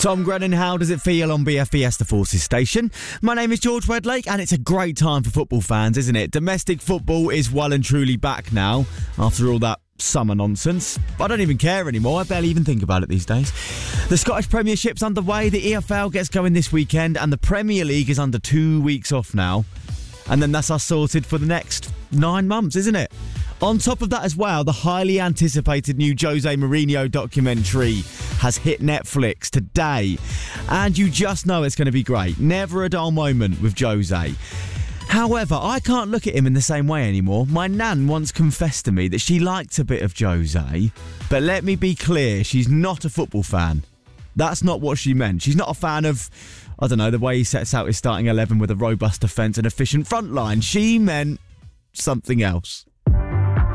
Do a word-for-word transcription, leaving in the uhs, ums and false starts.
Tom Grennan, how does it feel on B F Fiesta Forces station? My name is George Wedlake and it's a great time for football fans, isn't it? Domestic football is well and truly back now after all that summer nonsense. I don't even care anymore. I barely even think about it these days. The Scottish Premiership's underway, the E F L gets going this weekend and the Premier League is under two weeks off now. And then that's us sorted for the next nine months, isn't it? On top of that as well, the highly anticipated new Jose Mourinho documentary has hit Netflix today. And you just know it's going to be great. Never a dull moment with Jose. However, I can't look at him in the same way anymore. My nan once confessed to me that she liked a bit of Jose. But let me be clear, she's not a football fan. That's not what she meant. She's not a fan of, I don't know, the way he sets out his starting eleven with a robust defence and efficient front line. She meant something else.